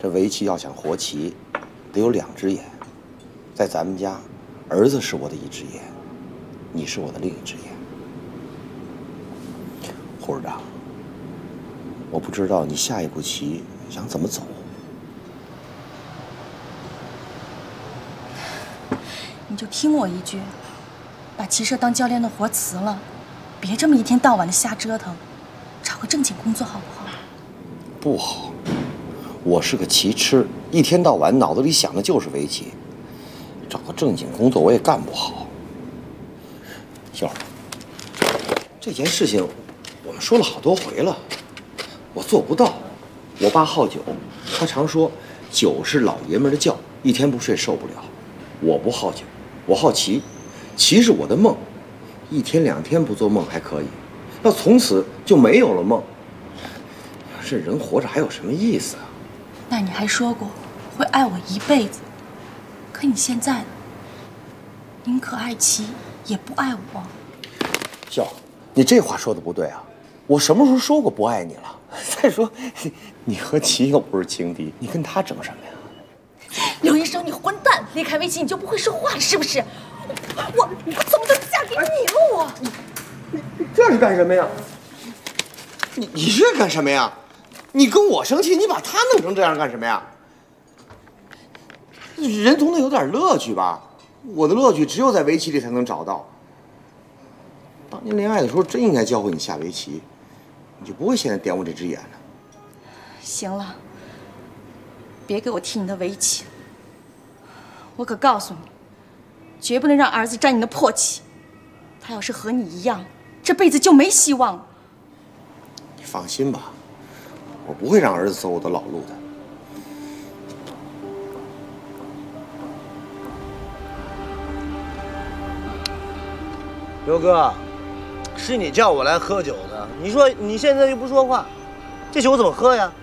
这围棋要想活棋，得有2只眼。在咱们家，儿子是我的1只眼，你是我的另1只眼。胡市长，我不知道你下一步棋想怎么走。 你就听我一句，把骑社当教练的活辞了，别这么一天到晚的瞎折腾，找个正经工作好不好？ 不好，我是个棋痴，一天到晚脑子里想的就是围棋，找个正经工作我也干不好。秀儿，这件事情我们说了好多回了，我做不到。我爸好酒，他常说酒是老爷们的觉，一天不睡受不了。我不好酒，我好棋，棋是我的梦，一天2天不做梦还可以，要从此就没有了梦。这人活着还有什么意思啊？ 那你还说过会爱我一辈子，可你现在呢？宁可爱棋，也不爱我。 笑，你这话说的不对啊！我什么时候说过不爱你了？再说，你和棋又不是情敌，你跟他争什么呀？ 刘医生，你混蛋！离开围棋你就不会说话了，是不是？我怎么就嫁给你了？我， 你这是干什么呀？你这干什么呀？你跟我生气，你把他弄成这样干什么呀？人总得有点乐趣吧？我的乐趣只有在围棋里才能找到。当年恋爱的时候，真应该教会你下围棋，你就不会现在点我这只眼了。 行了，别给我提你的围棋，我可告诉你，绝不能让儿子占你的破棋。他要是和你一样，这辈子就没希望了。 你放心吧。我不会让儿子走我的老路的。 刘哥，是你叫我来喝酒的，你说你现在又不说话，这酒怎么喝呀？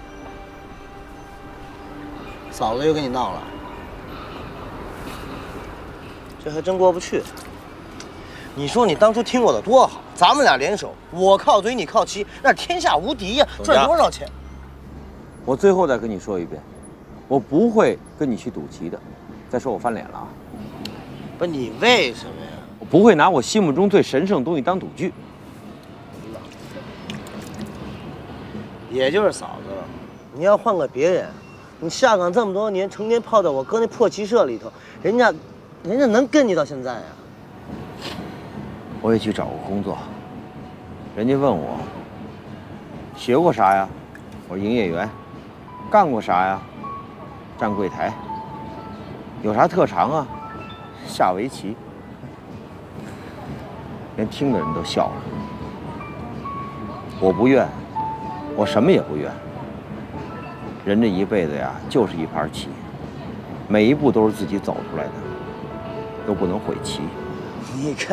嫂子又跟你闹了，这还真过不去。你说你当初听我的多好，咱们俩联手，我靠嘴你靠棋，那天下无敌呀，赚多少钱？ 我最后再跟你说一遍，我不会跟你去赌棋的。再说我翻脸了啊！ 不，你为什么呀？ 我不会拿我心目中最神圣的东西当赌具。 也就是嫂子，你要换个别人，你下岗这么多年，成天泡在我哥那破棋社里头，人家能跟你到现在呀？ 我也去找过工作，人家问我学过啥呀？我说营业员。干过啥呀？站柜台。有啥特长啊？下围棋。连听的人都笑了。我不怨，我什么也不怨。人这一辈子呀，就是一盘棋，每一步都是自己走出来的，都不能毁棋。 你看。